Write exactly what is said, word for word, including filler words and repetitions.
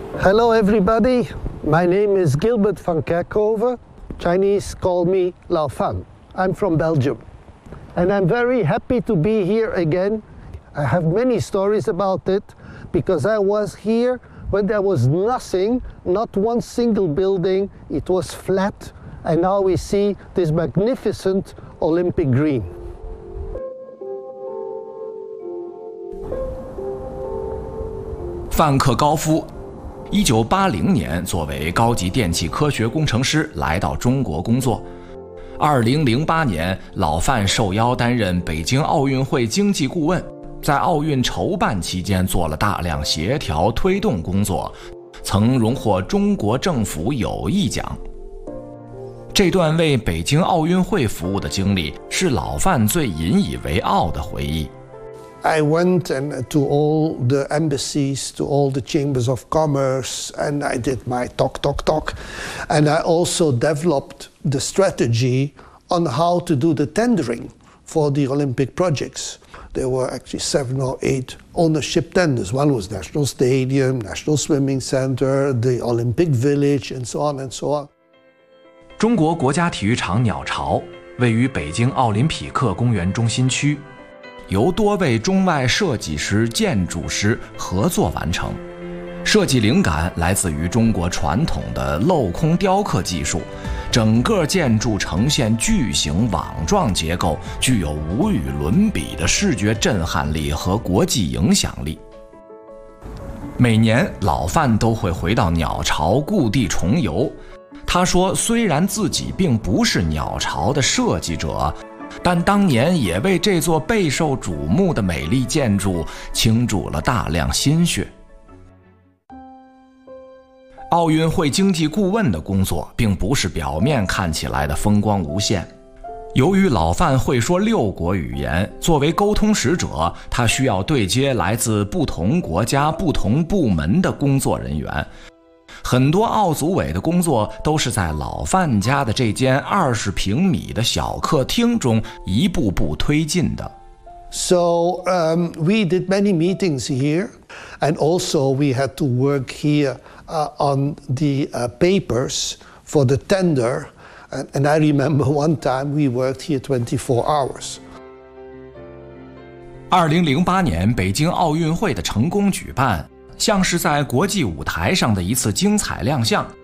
Hello everybody, my name is Gilbert van Kerkhove. Chinese call me Lao Fan. I'm from Belgium. And I'm very happy to be here again. I have many stories about it because I was here when there was nothing, not one single building, it was flat. And now we see this magnificent Olympic Green. 范克高夫一九八零年作为高级电气科学工程师来到中国工作。二零零八年，老范受邀担任北京奥运会经济顾问，在奥运筹办期间做了大量协调推动工作，曾荣获中国政府友谊奖。这段为北京奥运会服务的经历是老范最引以为傲的回忆。 I went and to all the embassies, to all the chambers of commerce, and I did my talk, talk, talk. And I also developed the strategy on how to do the tendering for the Olympic projects. There were actually seven or eight ownership tenders. One was National Stadium, National Swimming Center, the Olympic Village, and so on and so on. 中国国家体育场鸟巢位于北京奥林匹克公园中心区。由多位中外设计师、建筑师合作完成，设计灵感来自于中国传统的镂空雕刻技术，整个建筑呈现巨型网状结构，具有无与伦比的视觉震撼力和国际影响力。每年老范都会回到鸟巢故地重游，他说虽然自己并不是鸟巢的设计者，但当年也为这座备受瞩目的美丽建筑倾注了大量心血。奥运会经济顾问的工作并不是表面看起来的风光无限，由于老范会说六国语言，作为沟通使者，他需要对接来自不同国家、不同部门的工作人员。很多奥组委的工作都是在老范家的这间二十平米的小客厅中一步步推进的。 So um, we did many meetings here, and also we had to work here uh, on the uh, papers for the tender. And, and I remember one time we worked here twenty-four hours. 二零零八年北京奥运会的成功举办，像是在国际舞台上的一次精彩亮相。